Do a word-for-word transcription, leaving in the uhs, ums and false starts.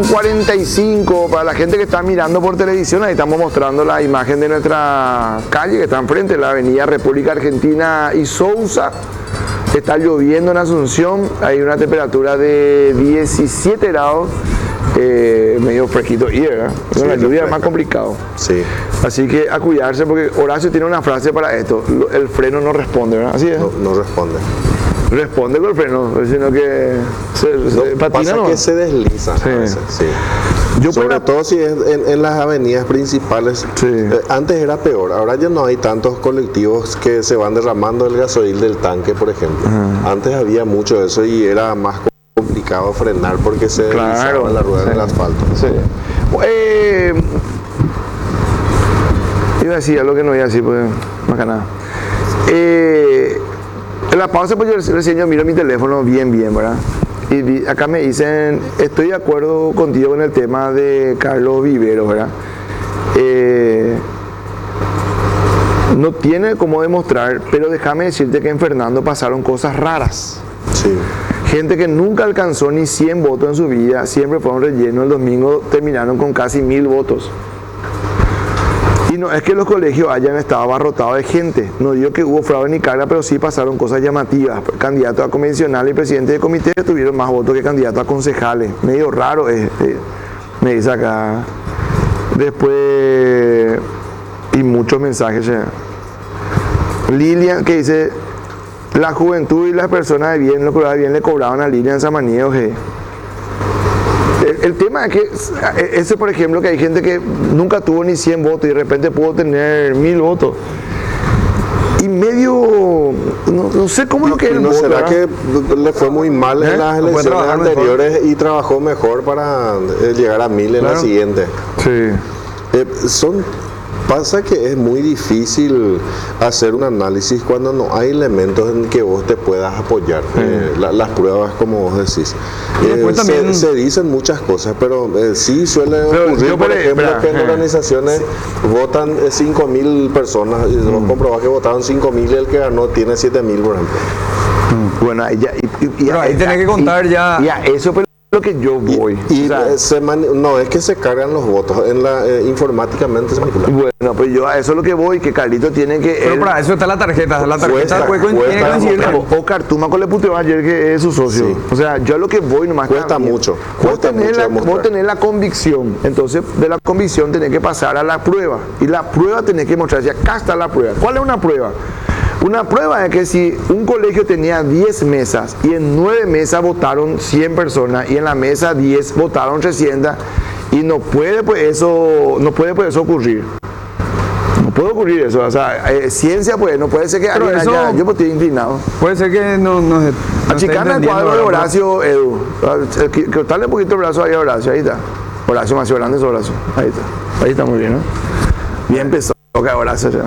cuarenta y cinco, para la gente que está mirando por televisión, ahí estamos mostrando la imagen de nuestra calle que está enfrente, la avenida República Argentina y Sousa. Está lloviendo en Asunción, hay una temperatura de diecisiete grados, eh, medio fresquito y ¿verdad? Sí, la lluvia es más complicado. Sí. Así que a cuidarse, porque Horacio tiene una frase para esto: el freno no responde, ¿verdad? Así es. No, no responde. Responde con el freno, sino que se, se No, patina. pasa ¿no? que se desliza. Sí. A veces, sí. Yo Sobre para... todo si es en, en las avenidas principales. Sí. Eh, antes era peor, ahora ya no hay tantos colectivos que se van derramando el gasoil del tanque, por ejemplo. Uh-huh. Antes había mucho de eso y era más complicado frenar porque se claro, deslizaba la rueda sí. en el asfalto. Sí. Eh, iba a decir algo que no iba a decir, pues más que nada. Eh, en la pausa, pues yo recién yo miro mi teléfono bien, bien, ¿verdad? Y vi, acá me dicen, estoy de acuerdo contigo en el tema de Carlos Vivero, ¿verdad? Eh, no tiene cómo demostrar, pero déjame decirte que en Fernando pasaron cosas raras. Sí. Gente que nunca alcanzó ni cien votos en su vida, siempre fueron rellenos, el domingo terminaron con casi mil votos. Y no es que los colegios hayan estado abarrotados de gente, no digo que hubo fraude ni carga, pero sí pasaron cosas llamativas. Candidatos a convencionales y presidentes de comité tuvieron más votos que candidatos a concejales. Medio raro es, eh, me dice acá. Después, y muchos mensajes. Eh. Lilian, que dice, la juventud y las personas de bien, lo que de bien le cobraban a Lilian Samaniego. Eh. El, el tema es que, ese por ejemplo, que hay gente que nunca tuvo ni cien votos y de repente pudo tener mil votos. Y medio, no, no sé cómo lo que es el ¿No voto, será ¿verdad? que le fue muy mal ¿Eh? en las ¿No elecciones anteriores mejor? Y trabajó mejor para eh, llegar a mil en claro. la siguiente? Sí. Eh, son... Pasa que es muy difícil hacer un análisis cuando no hay elementos en que vos te puedas apoyar. Sí. Eh, la, las pruebas, como vos decís. Eh, también... se, se dicen muchas cosas, pero eh, sí suele pero ocurrir, por pare, ejemplo, espera, que en eh. organizaciones sí. votan eh, cinco mil personas y mm. vos comprobás que votaron cinco mil y el que ganó tiene siete mil, por ejemplo. Mm. Bueno, ahí, ya, y, y, pero ahí tenés que contar y, ya... Ya, eso pero lo que yo voy. Y, y o sea, se mani- no, es que se cargan los votos, en la, eh, informáticamente se manipula. Bueno, pues yo a eso es lo que voy, que Carlito tiene que... Pero él, para eso está la tarjeta, la tarjeta cuesta, tiene que coincidir. O, o Cartúmaco le puteó ayer que es su socio. Sí. O sea, yo a lo que voy nomás... Cuesta mucho. Cuesta vos, tenés mucho la, vos tenés la convicción, entonces de la convicción tenés que pasar a la prueba. Y la prueba tenés que mostrar, si acá está la prueba. ¿Cuál es una prueba? Una prueba es que si un colegio tenía diez mesas y en nueve mesas votaron cien personas y en la mesa diez votaron trescientas y no puede pues eso, no puede pues eso ocurrir. No puede ocurrir eso, o sea, eh, ciencia pues no puede ser que pero alguien eso, haya, yo pues estoy inclinado. Puede ser que no, no, no achicana el cuadro de Horacio, Edu. Cortarle un poquito el brazo ahí a Horacio, ahí está. Horacio más grande es Horacio, ahí está. Ahí está muy bien, ¿no? Bien empezó, que Horacio ya.